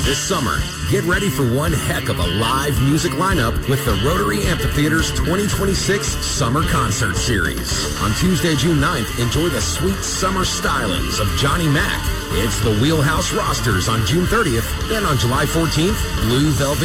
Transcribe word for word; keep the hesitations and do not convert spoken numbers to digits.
This summer, get ready for one heck of a live music lineup with the Rotary Amphitheater's twenty twenty-six Summer Concert Series. On Tuesday, June ninth, enjoy the sweet summer stylings of Johnny Mac. It's the Wheelhouse Rosters on June thirtieth. Then on July fourteenth, Blue Velvet